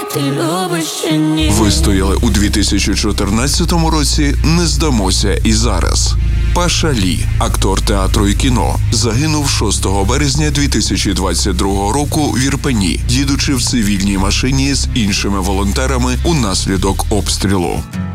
ти любиш чи ні. Вистояли у 2014 році, не здамося і зараз. Паша Лі, актор театру і кіно, загинув 6 березня 2022 року в Ірпені, їдучи в цивільній машині з іншими волонтерами унаслідок обстрілу.